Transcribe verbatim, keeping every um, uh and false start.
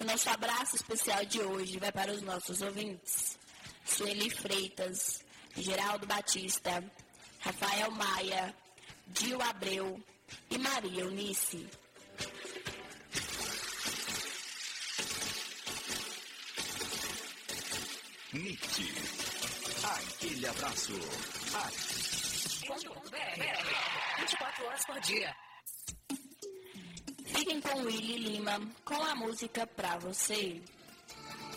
O nosso abraço especial de hoje vai para os nossos ouvintes. Sueli Freitas, Geraldo Batista, Rafael Maia, Dio Abreu e Maria Eunice. N I T. Aquele abraço. vinte e quatro horas por dia. Fiquem com Willy Lima com a música Pra Você.